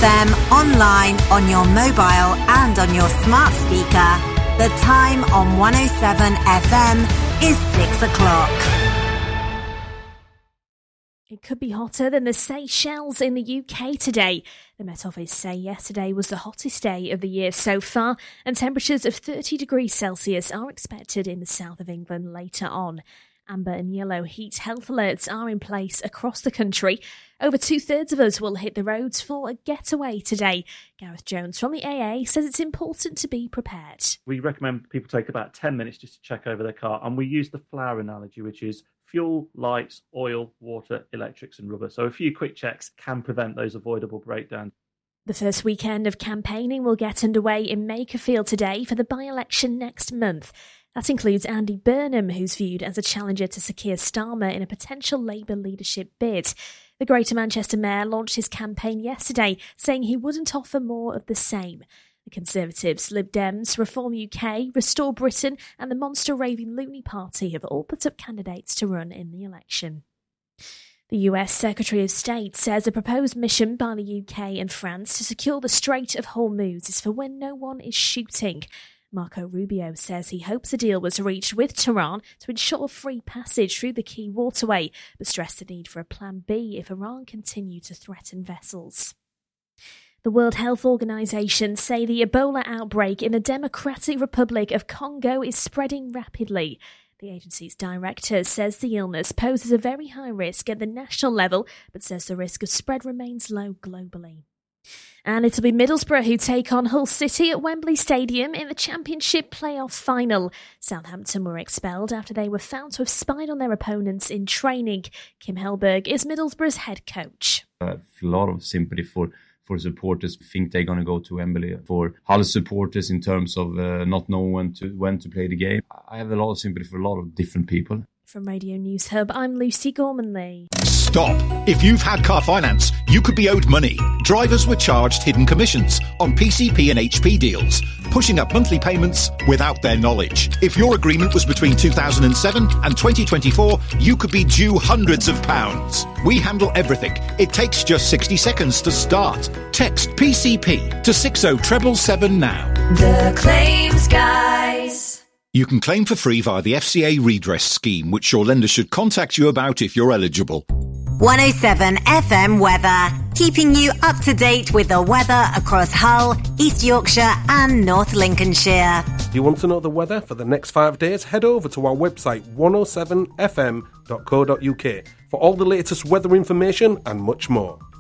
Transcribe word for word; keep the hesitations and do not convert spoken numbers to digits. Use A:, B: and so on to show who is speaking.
A: M, online, on your mobile and on your smart speaker. The time on one oh seven F M is six o'clock.
B: It could be hotter than the Seychelles in the U K today. The Met Office say yesterday was the hottest day of the year so far, and temperatures of thirty degrees Celsius are expected in the south of England later on. Amber and yellow heat health alerts are in place across the country. Over two-thirds of us will hit the roads for a getaway today. Gareth Jones from the A A says it's important to be prepared.
C: We recommend people take about ten minutes just to check over their car, and we use the flower analogy, which is fuel, lights, oil, water, electrics and rubber. So a few quick checks can prevent those avoidable breakdowns.
B: The first weekend of campaigning will get underway in Makerfield today for the by-election next month. That includes Andy Burnham, who's viewed as a challenger to Sir Keir Starmer in a potential Labour leadership bid. The Greater Manchester Mayor launched his campaign yesterday, saying he wouldn't offer more of the same. The Conservatives, Lib Dems, Reform U K, Restore Britain and the Monster Raving Loony Party have all put up candidates to run in the election. The U S Secretary of State says a proposed mission by the U K and France to secure the Strait of Hormuz is for when no one is shooting. Marco Rubio says he hopes a deal was reached with Tehran to ensure free passage through the key waterway, but stressed the need for a plan B if Iran continue to threaten vessels. The World Health Organization say the Ebola outbreak in the Democratic Republic of Congo is spreading rapidly. The agency's director says the illness poses a very high risk at the national level, but says the risk of spread remains low globally. And it'll be Middlesbrough who take on Hull City at Wembley Stadium in the Championship playoff final. Southampton were expelled after they were found to have spied on their opponents in training. Kim Hellberg is Middlesbrough's head coach.
D: I have a lot of sympathy for for supporters who think they're going to go to Wembley. For Hull supporters in terms of uh, not knowing when to when to play the game. I have a lot of sympathy for a lot of different people.
B: From Radio News Hub, I'm Lucy Gormanley.
E: Stop! If you've had car finance, you could be owed money. Drivers were charged hidden commissions on P C P and H P deals, pushing up monthly payments without their knowledge. If your agreement was between two thousand seven and twenty twenty-four, you could be due hundreds of pounds. We handle everything. It takes just sixty seconds to start. Text P C P to six oh seven seven now.
F: The Claims Guys.
E: You can claim for free via the F C A redress scheme, which your lender should contact you about if you're eligible.
A: one oh seven F M weather, keeping you up to date with the weather across Hull, East Yorkshire and North Lincolnshire.
G: Do you want to know the weather for the next five days? Head over to our website one oh seven f m dot co dot u k for all the latest weather information and much more.